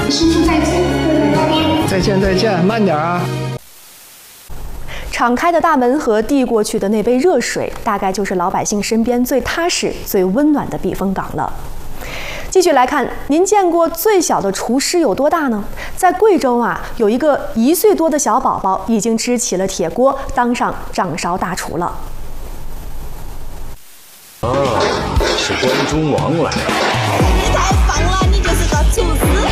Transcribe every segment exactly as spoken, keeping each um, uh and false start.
师傅再见， 再见再见，慢点啊！ 敞开的大门和递过去的那杯热水，大概就是老百姓身边最踏实、最温暖的避风港了。继续来看，您见过最小的厨师有多大呢？在贵州啊，有一个一岁多的小宝宝已经支起了铁锅，当上掌勺大厨了。 啊，是关中王来了！ 你太棒了，你就是个厨师！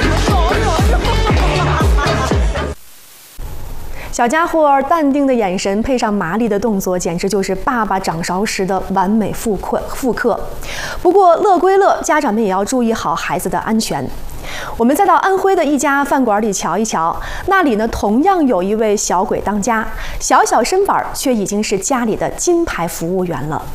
小家伙淡定的眼神配上麻利的动作，简直就是爸爸掌勺时的完美复刻复刻。不过乐归乐，家长们也要注意好孩子的安全。我们再到安徽的一家饭馆里瞧一瞧，那里呢同样有一位小鬼当家，小小身板却已经是家里的金牌服务员了。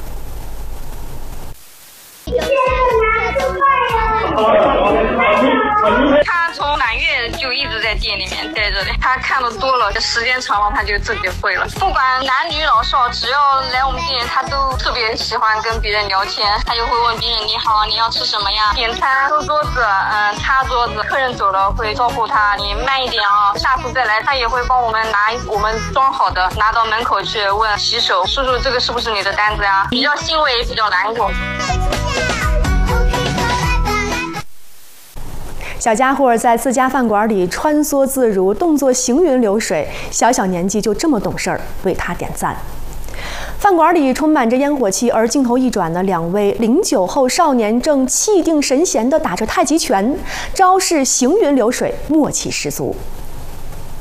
他从满月就一直在店里面待着的，他看的多了，时间长了他就自己会了。不管男女老少，只要来我们店，他都特别喜欢跟别人聊天，他就会问别人你好，你要吃什么呀？点餐、收桌子，嗯，擦桌子，客人走了会招呼他，你慢一点啊，下次再来。他也会帮我们拿我们装好的，拿到门口去问洗手，叔叔这个是不是你的单子呀？比较欣慰，也比较难过。 小家伙在自家饭馆里穿梭自如，动作行云流水，小小年纪就这么懂事儿，为他点赞。饭馆里充满着烟火气，而镜头一转呢，两位零九后少年正气定神闲地打着太极拳，招式行云流水，默契十足。